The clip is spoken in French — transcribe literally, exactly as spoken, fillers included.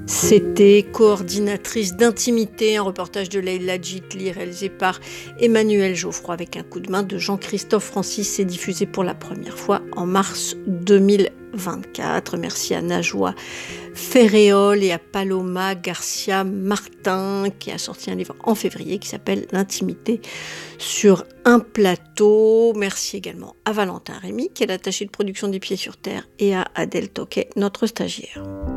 C'était Coordinatrice d'intimité, un reportage de Leïla Djitli réalisé par Emmanuel Geoffroy avec un coup de main de Jean-Christophe Francis. C'est diffusé pour la première fois en mars deux mille vingt-quatre. Merci à Najwa Ferréol et à Paloma Garcia Martin qui a sorti un livre en février qui s'appelle L'intimité sur un plateau. Merci également à Valentin Rémy qui est l'attaché de production des Pieds sur Terre et à Adèle Toquet, notre stagiaire.